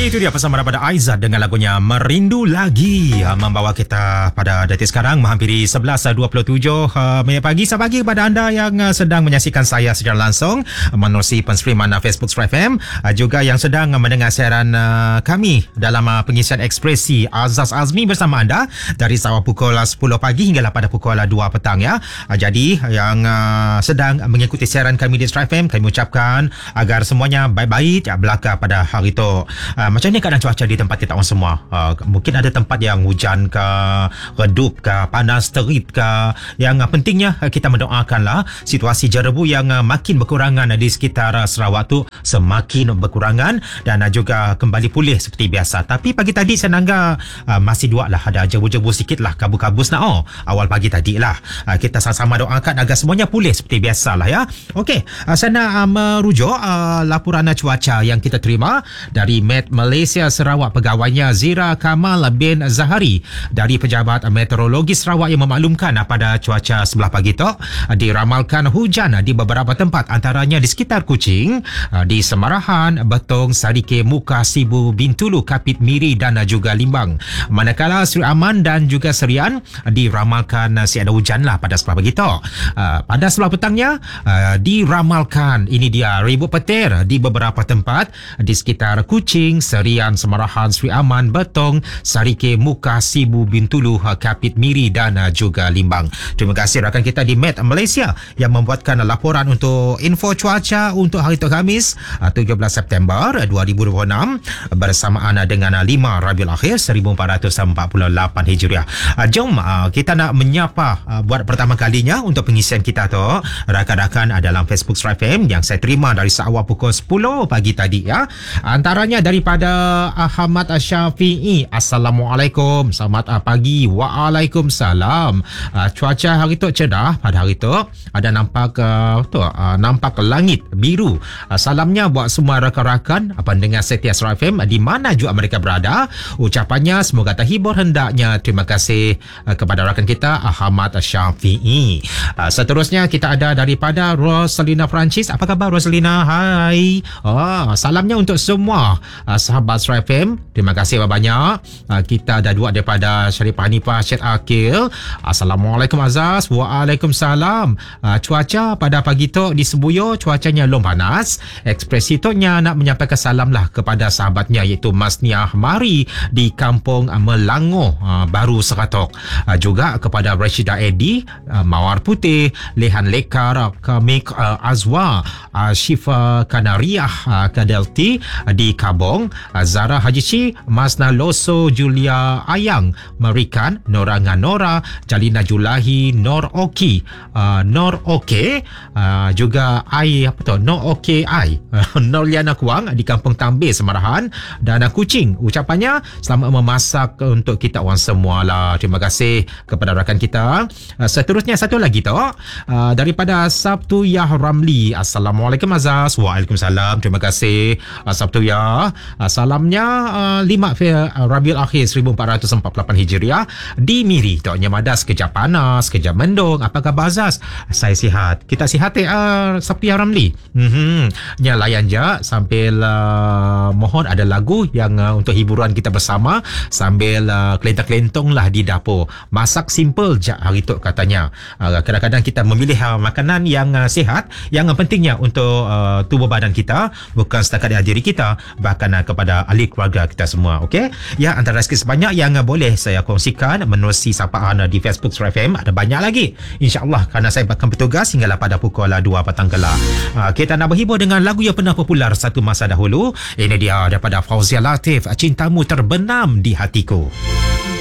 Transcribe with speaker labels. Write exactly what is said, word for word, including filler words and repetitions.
Speaker 1: Itu dia bersama daripada Aizat dengan lagunya Merindu Lagi, membawa kita pada detik sekarang menghampiri sebelas dua puluh tujuh uh, pagi. Selamat pagi kepada anda yang uh, sedang menyaksikan saya secara langsung menerusi penstreaman uh, Facebook Strive F M, uh, juga yang sedang uh, mendengar siaran uh, kami dalam uh, pengisian ekspresi Azaz Azmi bersama anda dari awal pukul uh, sepuluh pagi hinggalah pada pukul uh, dua petang ya. Uh, jadi yang uh, sedang mengikuti siaran kami di Strive F M, kami ucapkan agar semuanya baik-baik ya, belaka pada hari itu. Uh, macam ni keadaan cuaca di tempat kita orang semua. Uh, mungkin ada tempat yang hujan ke, redup ke, panas terik ke. Yang uh, pentingnya uh, kita mendoakanlah situasi jerebu yang uh, makin berkurangan uh, di sekitar uh, Sarawak tu semakin berkurangan dan uh, juga kembali pulih seperti biasa. Tapi pagi tadi saya nangga uh, masih dua lah, ada jebu-jebu sikit lah, kabus-kabus nak oh, awal pagi tadi lah. Uh, kita sama-sama doakan agar semuanya pulih seperti biasa lah ya. Okey, uh, saya nak uh, merujuk uh, laporan uh, cuaca yang kita terima dari Met Malaysia Sarawak. Pegawainya Zira Kamal bin Zahari dari Pejabat Meteorologi Sarawak yang memaklumkan pada cuaca sebelah pagi tu diramalkan hujan di beberapa tempat, antaranya di sekitar Kuching, di Semarahan, Betong, Sarike, Muka, Sibu, Bintulu, Kapit, Miri dan juga Limbang. Manakala Seri Aman dan juga Serian diramalkan si ada hujan lah pada sebelah pagi tu. Pada sebelah petangnya diramalkan ini dia ribut petir di beberapa tempat di sekitar Kuching, Serian, Semarahan, Seri Aman, Betong, Sarike, Muka, Sibu, Bintulu, Kapit, Miri dan juga Limbang. Terima kasih rakan kita di Met Malaysia yang membuatkan laporan untuk info cuaca untuk hari itu Khamis tujuh belas September dua ribu dua puluh enam bersamaan dengan lima Rabiul Akhir seribu empat ratus empat puluh lapan Hijriah. Jom kita nak menyapa buat pertama kalinya untuk pengisian kita tu rakan-rakan dalam Facebook Strive F M yang saya terima dari seawal pukul sepuluh pagi tadi ya. Antaranya daripada Ahmad Syafi'i, Assalamualaikum, selamat pagi. Waalaikumsalam. Uh, cuaca hari tu cerah pada hari tu. Ada nampak uh, tu, uh, nampak langit biru. Uh, salamnya buat semua rakan-rakan pendengar setia Strive F M di mana juga mereka berada. Ucapannya semoga terhibur hendaknya. Terima kasih uh, kepada rakan kita Ahmad Syafi'i. Uh, seterusnya kita ada daripada Rosalina Francis. Apa khabar Rosalina? Hai. Oh, salamnya untuk semua uh, sahabat Strive F M. Terima kasih banyak. Uh, kita ada dua daripada Syarifah Hanifah Syed Akil. Assalamualaikum Azaz. Waalaikumsalam. Uh, cuaca pada pagi tu di Sebuyo cuacanya lom panas. Ekspresi tu nya nak menyampaikan salam lah kepada sahabatnya iaitu Mas Niah Mari di Kampung uh, Melango uh, Baru Seratok. Uh, juga kepada Rashida Edi uh, Mawar Putih, Lehan Lekar, Kamik uh, Azwa, uh, Syifa Kanariah uh, Kadelti uh, di Kabong, uh, Zara Haji Ci, Masna Loso, Julia Ayang, Marikan, Nora Nganora, Jalina Julahi, Nor Oki, uh, Nor Oke, uh, juga Ai apa tu? Nor Oke Ai, Norliana Kuang di Kampung Tambir Semarahan dan uh, Kuching. Ucapannya selamat memasak untuk kita orang semua lah. Terima kasih kepada rakan kita. Uh, seterusnya satu lagi tu uh, daripada Sabtu Yah Ramli. Assalamualaikum Azaz. Waalaikumsalam. Terima kasih uh, Sabtu Yah. Uh, salamnya uh, lima Rabiul Akhir seribu empat ratus empat puluh lapan Hijriah di Miri. Toknya madas sekejap panas, sekejap mendung. Apa khabar Azaz? Saya sihat. Kita sihat eh uh, Sabtu Yah Ramli. Mhm. Nya layan je sambil uh, mohon ada lagu yang uh, untuk hiburan kita bersama sambil uh, kelentong-kelentong lah di dapur. Masak simple je hari tu katanya. Uh, kadang-kadang kita memilih uh, makanan yang uh, sihat, yang uh, pentingnya untuk uh, tubuh badan kita, bukan setakat diri kita, bahkan uh, kepada ahli keluarga kita semua. Okey? Ya, antara sikit sebanyak yang uh, boleh saya kongsikan menerusi sapaan uh, di Facebook Strive F M. Ada banyak lagi. InsyaAllah kerana saya akan bertugas hinggalah pada pukul uh, dua petang kelak. Uh, kita nak berhibur dengan lagu yang pernah popular satu masa dahulu. Ini dia daripada Fauzia Latif, Cintamu Terbenam di Hatiku.